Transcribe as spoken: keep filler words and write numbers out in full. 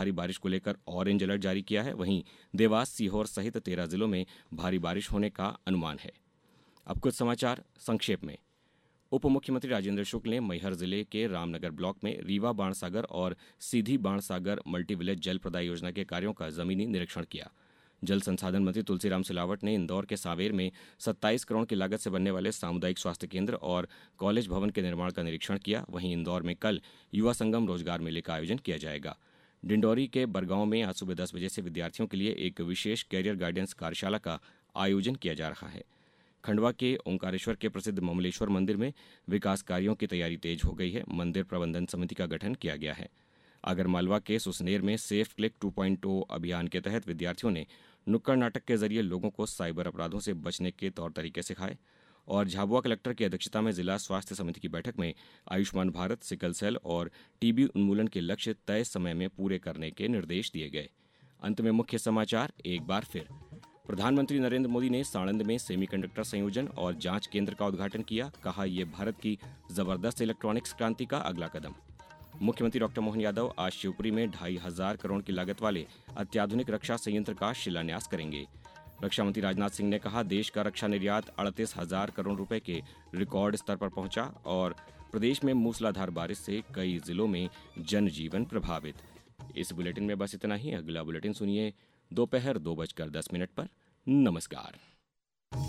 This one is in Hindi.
भारी बारिश को लेकर ऑरेंज अलर्ट जारी किया है। वहीं देवास, सीहोर सहित तेरह जिलों में भारी बारिश होने का अनुमान है। अब कुछ समाचार संक्षेप में। उप मुख्यमंत्री राजेंद्र शुक्ल ने मैहर जिले के रामनगर ब्लॉक में रीवा बाणसागर और सीधी बाणसागर मल्टी विलेज जल प्रदाय योजना के कार्यों का जमीनी निरीक्षण किया। जल संसाधन मंत्री तुलसीराम सिलावट ने इंदौर के सांवेर में सत्ताईस करोड़ की लागत से बनने वाले सामुदायिक स्वास्थ्य केंद्र और कॉलेज भवन के निर्माण का निरीक्षण किया। वहीं इंदौर में कल युवा संगम रोजगार मेले का आयोजन किया जाएगा। डिंडौरी के बरगांव में आज सुबह दस बजे से विद्यार्थियों के लिए एक विशेष कैरियर गाइडेंस कार्यशाला का आयोजन किया जा रहा है। खंडवा के ओंकारेश्वर के प्रसिद्ध ममलेश्वर मंदिर में विकास कार्यों की तैयारी तेज हो गई है। मंदिर प्रबंधन समिति का गठन किया गया है। आगरमालवा के सुसनेर में सेफ क्लिक टू पॉइंट ओ अभियान के तहत विद्यार्थियों ने नुक्कड़ नाटक के जरिए लोगों को साइबर अपराधों से बचने के तौर तरीके सिखाए। और झाबुआ कलेक्टर की अध्यक्षता में जिला स्वास्थ्य समिति की बैठक में आयुष्मान भारत, सिकल सेल और टीबी उन्मूलन के लक्ष्य तय समय में पूरे करने के निर्देश दिए गए। अंत में मुख्य समाचार एक बार फिर। प्रधानमंत्री नरेंद्र मोदी ने साणंद में सेमीकंडक्टर संयोजन और जांच केंद्र का उद्घाटन किया। कहा, यह भारत की जबरदस्त इलेक्ट्रॉनिक्स क्रांति का अगला कदम। मुख्यमंत्री डॉक्टर मोहन यादव आज शिवपुरी में ढाई हजार करोड़ की लागत वाले अत्याधुनिक रक्षा संयंत्र का शिलान्यास करेंगे। रक्षा मंत्री राजनाथ सिंह ने कहा, देश का रक्षा निर्यात अड़तीस हजार करोड़ रुपए के रिकॉर्ड स्तर पर पहुंचा। और प्रदेश में मूसलाधार बारिश से कई जिलों में जनजीवन प्रभावित। इस बुलेटिन में बस इतना ही। अगला बुलेटिन सुनिए दोपहर दो बजकर दस मिनट पर। नमस्कार।